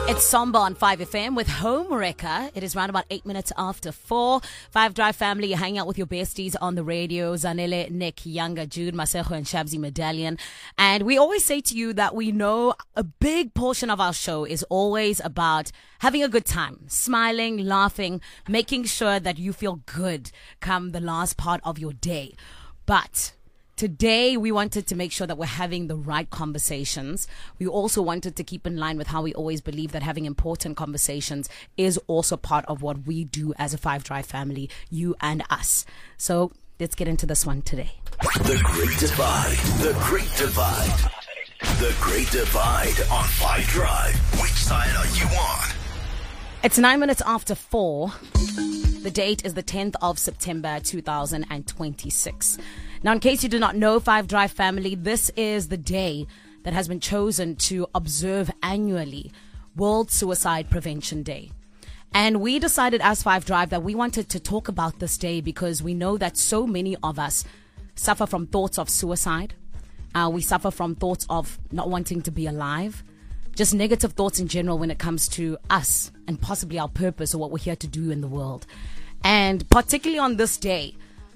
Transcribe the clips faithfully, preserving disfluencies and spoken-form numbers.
It's Samba on five F M with Home Wrecker. It is around about eight minutes after four. Five Drive family, you're hanging out with your besties on the radio. Zanele, Nick, Younger, Jude, Masejo, and Shabzi Medallion. And we always say to you that we know a big portion of our show is always about having a good time, smiling, laughing, making sure that you feel good come the last part of your day. But today, we wanted to make sure that we're having the right conversations. We also wanted to keep in line with how we always believe that having important conversations is also part of what we do as a Five Drive family, you and us. So let's get into this one today. The Great Divide. The Great Divide. The Great Divide on Five Drive. Which side are you on? It's nine minutes after four. The date is the tenth of September, two thousand twenty-six. Now, in case you do not know, Five Drive family, this is the day that has been chosen to observe annually World Suicide Prevention Day. And we decided as Five Drive that we wanted to talk about this day because we know that so many of us suffer from thoughts of suicide. Uh, we suffer from thoughts of not wanting to be alive. Just negative thoughts in general when it comes to us and possibly our purpose or what we're here to do in the world. And particularly on this day,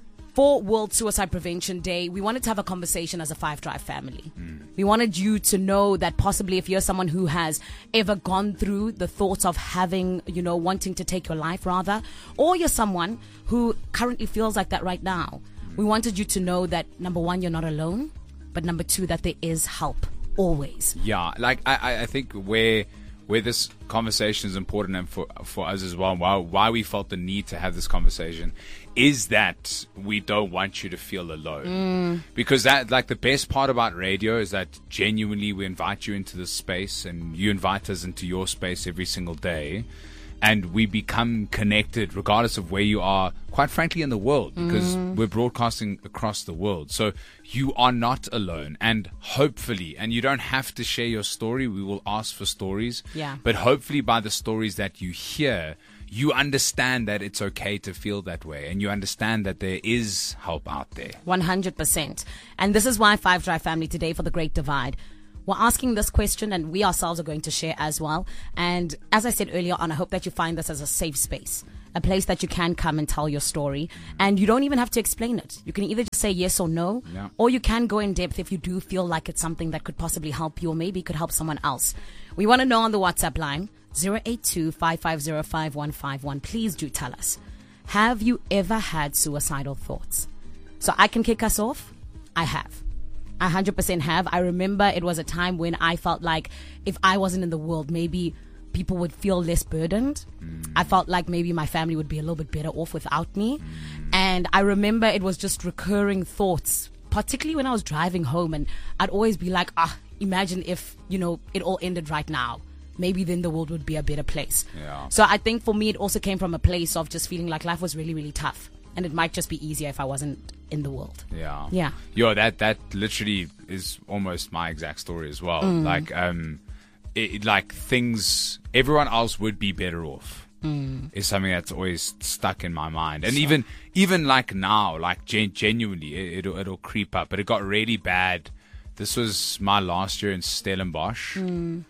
for World Suicide Prevention Day, we wanted to have a conversation as a Five Drive family. Mm. We wanted you to know that possibly if you're someone who has ever gone through the thoughts of having, you know, wanting to take your life rather, or you're someone who currently feels like that right now, mm. we wanted you to know that, number one, you're not alone, but number two, that there is help always. Yeah, like I, I think where where this conversation is important and for for us as well, why, why we felt the need to have this conversation is that we don't want you to feel alone. Mm. Because that, like, the best part about radio is that genuinely we invite you into this space and you invite us into your space every single day. And we become connected regardless of where you are, quite frankly, in the world, because mm. we're broadcasting across the world. So you are not alone. And hopefully, and you don't have to share your story. We will ask for stories. Yeah. But hopefully by the stories that you hear, you understand that it's okay to feel that way. And you understand that there is help out there. one hundred percent. And this is why Five Drive family today for the Great Divide, we're asking this question and we ourselves are going to share as well. And as I said earlier on, I hope that you find this as a safe space, a place that you can come and tell your story. And you don't even have to explain it. You can either just say yes or no, yeah. or you can go in depth if you do feel like it's something that could possibly help you or maybe could help someone else. We want to know on the WhatsApp line, zero eight two, five five zero, five one five one. Please do tell us, have you ever had suicidal thoughts? So I can kick us off. I have. I one hundred percent have. I remember it was a time when I felt like if I wasn't in the world, maybe people would feel less burdened. Mm. I felt like maybe my family would be a little bit better off without me. Mm. And I remember it was just recurring thoughts, particularly when I was driving home. And I'd always be like, ah, imagine if, you know, it all ended right now. Maybe then the world would be a better place. Yeah. So I think for me, it also came from a place of just feeling like life was really, really tough. And it might just be easier if I wasn't in the world. Yeah. Yeah. Yo, that, that literally is almost my exact story as well. Mm. Like, um, it, like things, everyone else would be better off. Mm. Is something that's always stuck in my mind. And so, even, even like now, like gen- genuinely, it, it'll, it'll creep up. But it got really bad. This was my last year in Stellenbosch. Mm.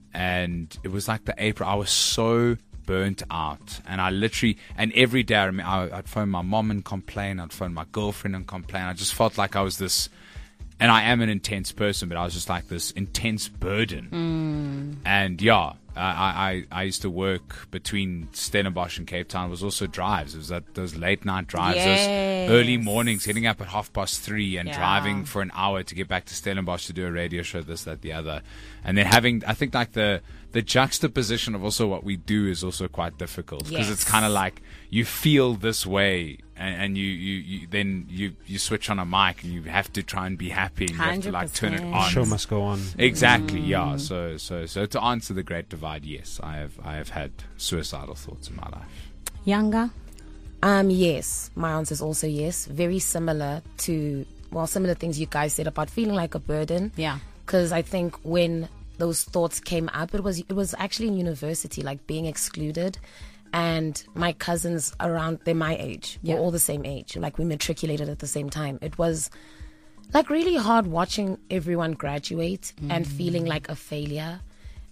And it was like the April. I was so burnt out, and I literally, and every day I remember, I, I'd phone my mom and complain, I'd phone my girlfriend and complain. I just felt like I was this, and I am an intense person, but I was just like this intense burden. Mm. And yeah, I, I I used to work between Stellenbosch and Cape Town. It was also drives. It was that those late night drives, yes. those early mornings, getting up at half past three and yeah. driving for an hour to get back to Stellenbosch to do a radio show, this, that, the other. And then having, I think like the the juxtaposition of also what we do is also quite difficult, because yes. it's kind of like you feel this way and, and you, you, you then you, you switch on a mic and you have to try and be happy and you have to like turn it on. Show must go on. Exactly, mm. yeah. So so so to answer the Great Divide, yes, I have I have had suicidal thoughts in my life. Younger? Um, yes. My answer is also yes. Very similar to, well, similar things you guys said about feeling like a burden. Yeah. Because I think when those thoughts came up, it was it was actually in university, like being excluded. And my cousins around, they're my age. Yeah. We're all the same age. Like, we matriculated at the same time. It was like really hard watching everyone graduate mm. and feeling like a failure.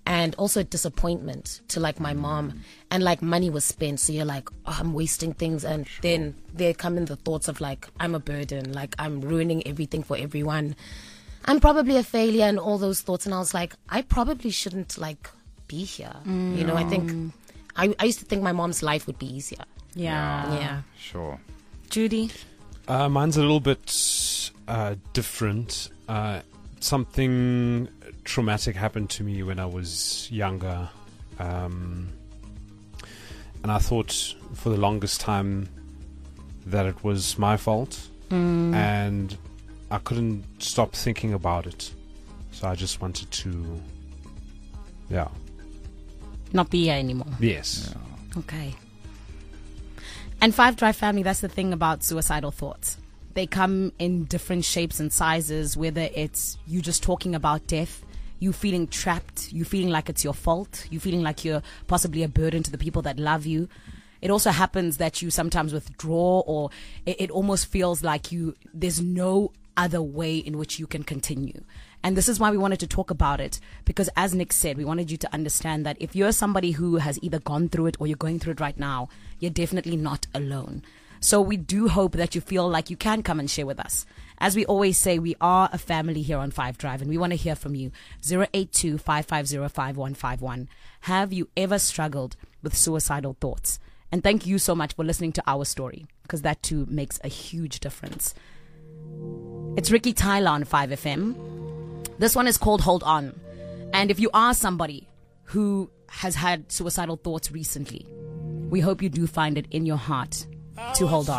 and also disappointment to like my mom, and like money was spent, so you're like, oh, I'm wasting things, and sure. then there come in the thoughts of like, I'm a burden, like I'm ruining everything for everyone, I'm probably a failure, and all those thoughts. And I was like, I probably shouldn't like be here. Mm. You know, I think I, I used to think my mom's life would be easier. Yeah, yeah, sure. Judy, uh, mine's a little bit uh, different. Uh, something traumatic happened to me when I was younger, um, and I thought for the longest time that it was my fault, mm. and I couldn't stop thinking about it. So I just wanted to, yeah, not be here anymore. Yes. Yeah. Okay. And Five Drive family, that's the thing about suicidal thoughts. They come in different shapes and sizes, whether it's you just talking about death, you feeling trapped, you feeling like it's your fault, you feeling like you're possibly a burden to the people that love you. It also happens that you sometimes withdraw, or it, it almost feels like you there's no other way in which you can continue. And this is why we wanted to talk about it, because as Nick said, we wanted you to understand that if you're somebody who has either gone through it or you're going through it right now, you're definitely not alone. So we do hope that you feel like you can come and share with us. As we always say, we are a family here on Five Drive, and we want to hear from you. zero eight two, five five zero, five one five one. Have you ever struggled with suicidal thoughts? And thank you so much for listening to our story, because that too makes a huge difference. It's Ricky Tyler on five F M. This one is called Hold On. And if you are somebody who has had suicidal thoughts recently, we hope you do find it in your heart to hold on.